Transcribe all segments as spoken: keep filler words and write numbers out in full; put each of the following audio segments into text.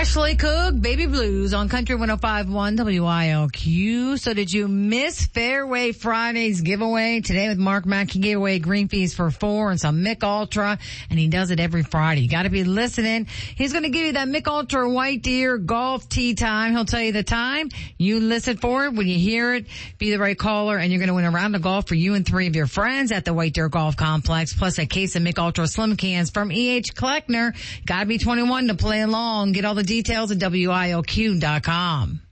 Ashley Cook, Baby Blues on Country one oh five point one W I L Q. So did you miss Fairway Friday's giveaway? Today with Mark Mack, he gave away green fees for four and some Mick Ultra, and he does it every Friday. You gotta be listening. He's gonna give you that Mick Ultra White Deer golf tee time. He'll tell you the time. You listen for it. When you hear it, be the right caller, and you're gonna win a round of golf for you and three of your friends at the White Deer Golf Complex, plus a case of Mick Ultra Slim Cans from E H Kleckner. Gotta be twenty-one to play along. Get all the details at W I L Q dot com.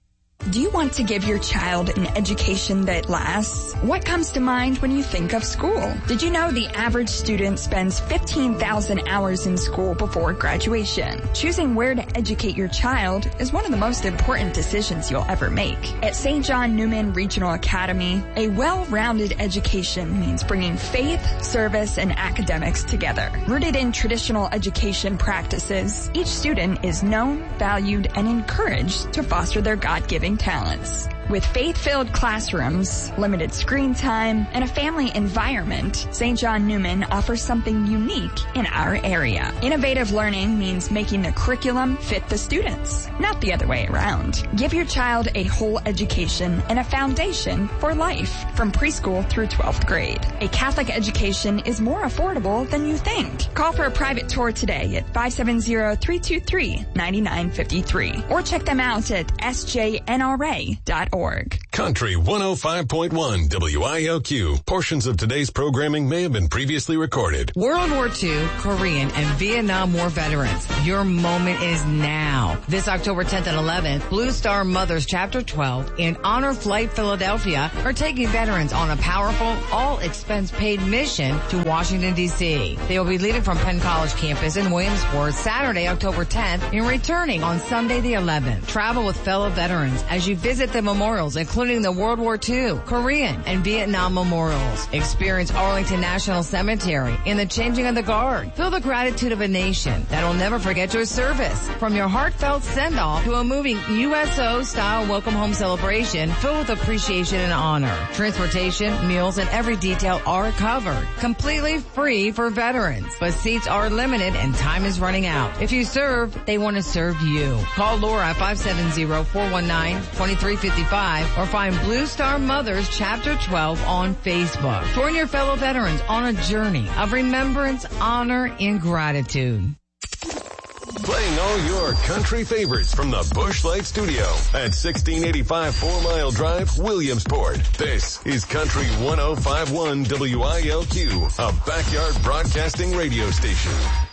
Do you want to give your child an education that lasts? What comes to mind when you think of school? Did you know the average student spends fifteen thousand hours in school before graduation? Choosing where to educate your child is one of the most important decisions you'll ever make. At Saint John Neumann Regional Academy, a well-rounded education means bringing faith, service, and academics together. Rooted in traditional education practices, each student is known, valued, and encouraged to foster their God-given talents. With faith-filled classrooms, limited screen time, and a family environment, Saint John Neumann offers something unique in our area. Innovative learning means making the curriculum fit the students, not the other way around. Give your child a whole education and a foundation for life, from preschool through twelfth grade. A Catholic education is more affordable than you think. Call for a private tour today at five seven zero, three two three, nine nine five three or check them out at S J N R A dot org. Country one oh five point one W I L Q. Portions of today's programming may have been previously recorded. World War Two, Korean, and Vietnam War veterans, your moment is now. This October tenth and eleventh, Blue Star Mothers Chapter twelve and Honor Flight Philadelphia are taking veterans on a powerful, all-expense-paid mission to Washington, D C. They will be leaving from Penn College campus in Williamsport Saturday, October tenth, and returning on Sunday the eleventh. Travel with fellow veterans as you visit the memorials, including the World War Two, Korean, and Vietnam memorials. Experience Arlington National Cemetery and the changing of the guard. Feel the gratitude of a nation that will never forget your service. From your heartfelt send-off to a moving U S O-style welcome home celebration filled with appreciation and honor. Transportation, meals, and every detail are covered. Completely free for veterans. But seats are limited and time is running out. If you serve, they want to serve you. Call Laura at five seven zero, four one nine, two three five five or find Blue Star Mothers Chapter twelve on Facebook. Join your fellow veterans on a journey of remembrance, honor, and gratitude. Playing all your country favorites from the Busch Light Studio at sixteen eighty-five Four Mile Drive, Williamsport. This is Country one oh five point one W I L Q, a backyard broadcasting radio station.